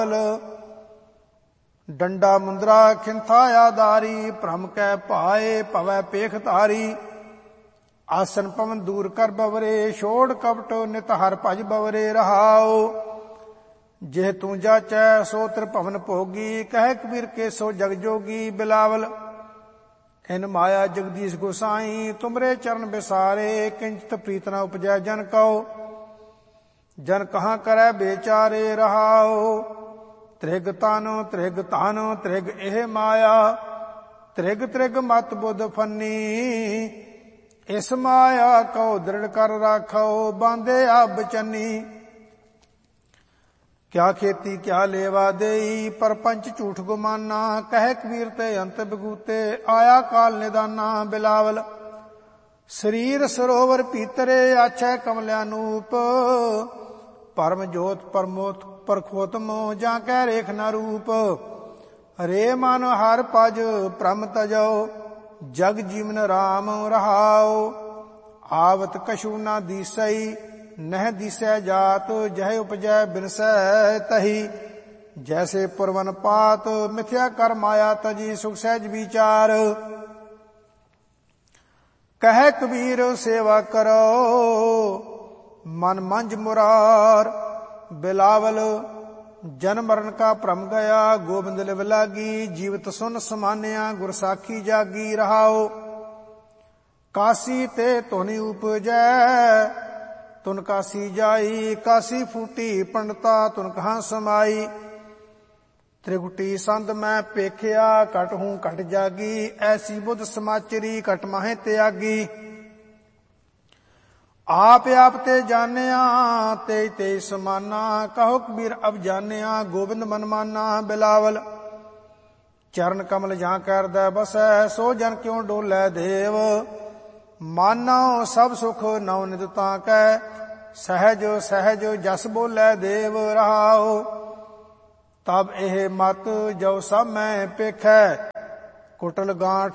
ਡੰਡਾ ਮੁੰਦਰਾ ਖਿੰਥਾ ਆਦਾਰੀ, ਭ੍ਰਮ ਕੈ ਭਾਏ ਭਵੈ ਪੇਖ ਧਾਰੀ। ਆਸਨ ਪਵਨ ਦੂਰ ਕਰ ਬਵਰੇ, ਛੋੜ ਕਪਟ ਨਿਤ ਹਰ ਭਜ ਬਵਰੇ। ਰਹਾਉ ਜਿਹ ਤੂੰ ਜਾਚੈ ਸੋ ਤ੍ਰਿਭਵਨ ਭੋਗੀ, ਕਹਿ ਕਬੀਰ ਕੇ ਸੋ ਜਗ ਜੋਗੀ। ਬਿਲਾਵਲ ਇਨ ਮਾਇਆ ਜਗਦੀਸ਼ ਗੁਸਾਈ, ਤੁਮਰੇ ਚਰਨ ਬਿਸਾਰੇ। ਕਿੰਚਿਤ ਪ੍ਰੀਤ ਨ ਉਪਜੈ ਜਨ ਕਉ, ਜਨ ਕਹਾਂ ਕਰੈ ਬੇਚਾਰੇ। ਰਹਾਉ ਤ੍ਰਿਗ ਤਨ ਤ੍ਰਿਗ ਧਨ ਤ੍ਰਿਗ ਇਹ ਮਾਇਆ, ਤ੍ਰਿਗ ਤ੍ਰਿਗ ਮਤ ਬੁੱਧ ਫੰਨੀ। ਇਸ ਮਾਇਆ ਕਉ ਦ੍ਰਿੜ ਕਰ ਰਾਖੋ, ਬਾਂਧੇ ਆਪ ਚੰਨੀ। ਕਿਆ ਖੇਤੀ ਕਿਆ ਲੇਵਾ ਦੇਈ, ਪਰਪੰਚ ਝੂਠ ਗੁਮਾਨਾ। ਕਹਿ ਕਬੀਰ ਤੇ ਅੰਤ ਬਗੂਤੇ, ਆਇਆ ਕਾਲ ਨਿਦਾਨਾ। ਬਿਲਾਵਲ ਸਰੀਰ ਸਰੋਵਰ ਭੀਤਰੇ, ਆਛੈ ਕਮਲਿਆਨੂਪ। ਪਰਮ ਜੋਤ ਪਰਮੋਤ ਪਰਖੋਤਮ, ਜਾਂ ਕਹਿ ਰੇਖ ਨ ਰੂਪ। ਰੇ ਮਨ ਹਰ ਭਜ ਭ੍ਰਮ ਤਜੋ, ਜਗ ਜੀਵਨ ਰਾਮ। ਰਹਾਉ ਆਵਤ ਕਛੂ ਨਾ ਦੀਸਈ, ਨਹਿ ਦੀਸੈ ਜਾਤ। ਜਹ ਉਪਜੈ ਬਿਨਸੈ ਤਹੀ, ਜੈਸੇ ਪੁਰਵਨ ਪਾਤ। ਮਿਥਿਆ ਕਰ ਮਾਇਆ ਤਜੀ, ਸੁਖ ਸਹਿਜ ਵਿਚਾਰ। ਕਹਿ ਕਬੀਰ ਸੇਵਾ ਕਰੋ, ਮਨ ਮੰਝ ਮੁਰਾਰ। ਬਿਲਾਵਲ ਜਨ ਮਰਨ ਕਾ ਭ੍ਰਮ ਗਿਆ, ਗੋਬਿੰਦ ਲਿਵ ਲਾਗੀ। ਜੀਵਤ ਸੁਨ ਸਮਾਨਿਆ, ਗੁਰ ਸਾਖੀ ਜਾਗੀ। ਰਹਾਉ ਕਾਸੀ ਤੇ ਧੁਨੀ ਉਪਜੈ, ਤੁਨ ਕਾਸੀ ਜਾਈ। ਕਾਸੀ ਫੂਟੀ ਪੰਡਤਾ, ਤੁਨ ਕਹਾਂ ਸਮਾਈ। ਤ੍ਰਿਗੁਟੀ ਸੰਦ ਮੈਂ ਪੇਖਿਆ, ਘਟ ਹੂੰ ਘਟ ਜਾਗੀ। ਐਸੀ ਬੁੱਧ ਸਮਾਚਰੀ, ਘਟ ਮਾਹੇ ਤਿਆਗੀ। ਆਪ ਆਪ ਤੇ ਜਾਣਿਆ, ਤੇ ਤੇ ਸਮਾਨਾ। ਕਹੋ ਕਬੀਰ ਅਬ ਜਾਣਿਆ, ਗੋਬਿੰਦ ਮਨ ਮਾਨਾ। ਬਿਲਾਵਲ ਚਰਨ ਕਮਲ ਜਾਂ ਕਰਦਾ ਬਸੈ, ਸੋ ਜਨ ਕਿਉ ਡੋਲੇ ਦੇਵ। ਮਾਨੋ ਸਭ ਸੁਖ ਨਉ ਨਿਤ ਤਾਂ ਕੈ, ਸਹਿਜ ਸਹਿਜ ਜਸ ਬੋਲੇ ਦੇਵ। ਰਹਾਉ ਤਬ ਇਹ ਮਤ ਜੋ ਸਭ ਮੈਂ ਪੇਖੈ, ਕੁਟਲ ਗਾਂਠ